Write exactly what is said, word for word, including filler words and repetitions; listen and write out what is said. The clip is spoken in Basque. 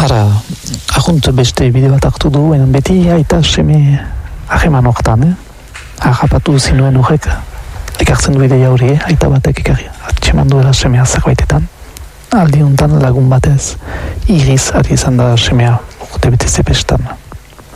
Ara, ahunt beste bide bat hartu du, baina beti aita seme aheman hortan, eh? Ahapatu zinuen horrek, ekartzen du ideia hori, eh? Aita batek ekarri, atxeman duela semea zerbaitetan. Aldi honetan lagun batez, iriz ari izan da semea urte betez epestan.